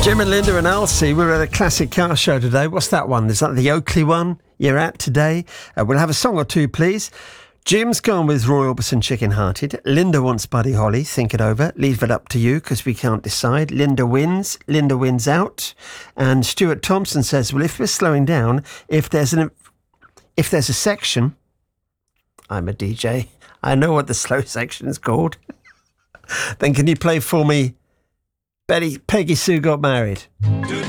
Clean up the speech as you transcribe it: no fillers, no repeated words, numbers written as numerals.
Jim and Linda and Elsie, we're at a classic car show today. What's that one? Is that the Oakley one you're at today? We'll have a song or two, please. Jim's gone with Roy Orbison, Chicken Hearted. Linda wants Buddy Holly, Think It Over. Leave it up to you because we can't decide. Linda wins out. And Stuart Thompson says, well, if we're slowing down, if there's a section, I'm a DJ, I know what the slow section is called. Then can you play for me Peggy Sue Got Married?